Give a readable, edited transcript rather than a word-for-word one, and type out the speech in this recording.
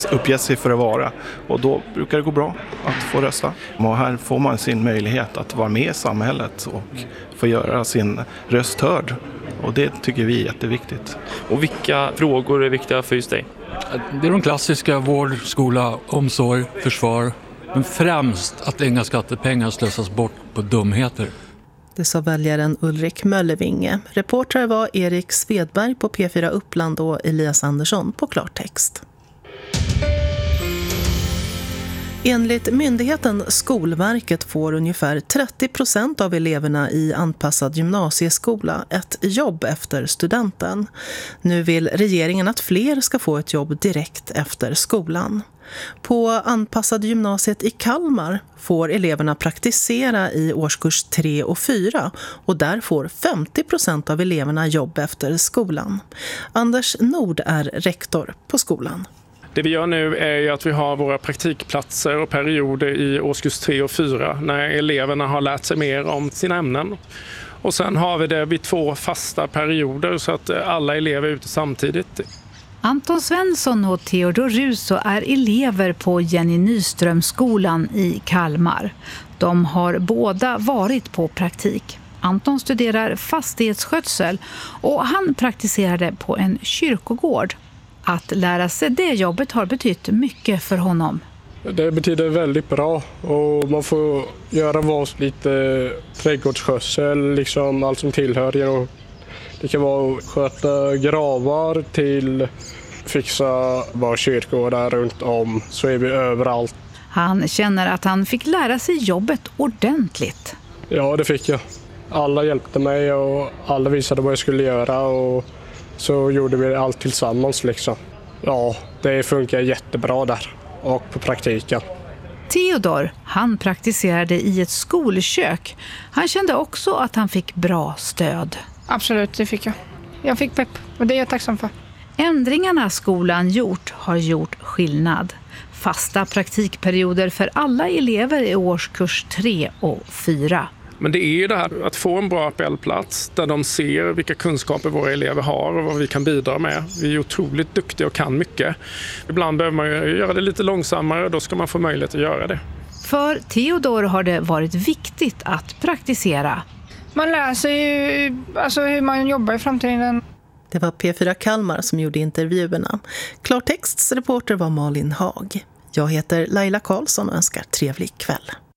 uppger sig för att vara, och då brukar det gå bra att få rösta. Och här får man sin möjlighet att vara med i samhället och få göra sin röst hörd, och det tycker vi är jätteviktigt. Och vilka frågor är viktiga för just dig? Det är de klassiska: vård, skola, omsorg, försvar, men främst att inga skattepengar slösas bort på dumheter. Det sa väljaren Ulrik Möllevinge. Reportrar var Erik Svedberg på P4 Uppland och Elias Andersson på Klartext. Enligt myndigheten Skolverket får ungefär 30% av eleverna i anpassad gymnasieskola ett jobb efter studenten. Nu vill regeringen att fler ska få ett jobb direkt efter skolan. På anpassade gymnasiet i Kalmar får eleverna praktisera i årskurs 3 och 4, och där får 50% av eleverna jobb efter skolan. Anders Nord är rektor på skolan. Det vi gör nu är ju att vi har våra praktikplatser och perioder i årskurs 3 och 4 när eleverna har lärt sig mer om sina ämnen. Och sen har vi det vid 2 fasta perioder så att alla elever är ute samtidigt. Anton Svensson och Theodor Russo är elever på Jenny Nyströmskolan i Kalmar. De har båda varit på praktik. Anton studerar fastighetsskötsel och han praktiserade på en kyrkogård. Att lära sig det jobbet har betytt mycket för honom. Det betyder väldigt bra, och man får göra lite trädgårdsskötsel, liksom allt som tillhör. Och det kan vara att sköta gravar till fixa bara kyrkogårdar runt om, så är vi överallt. Han känner att han fick lära sig jobbet ordentligt. Ja, det fick jag. Alla hjälpte mig och alla visade vad jag skulle göra, och så gjorde vi allt tillsammans liksom. Ja, det funkar jättebra där och på praktiken. Theodor, han praktiserade i ett skolkök. Han kände också att han fick bra stöd. Absolut, det fick jag. Jag fick pepp och det är jag tacksam för. Ändringarna skolan gjort har gjort skillnad. Fasta praktikperioder för alla elever i årskurs 3 och 4. Men det är ju det här att få en bra APL-plats där de ser vilka kunskaper våra elever har och vad vi kan bidra med. Vi är otroligt duktiga och kan mycket. Ibland behöver man ju göra det lite långsammare, och då ska man få möjlighet att göra det. För Theodor har det varit viktigt att praktisera. Man lär sig ju hur man jobbar i framtiden. Det var P4 Kalmar som gjorde intervjuerna. Klartexts reporter var Malin Hag. Jag heter Laila Karlsson och önskar trevlig kväll.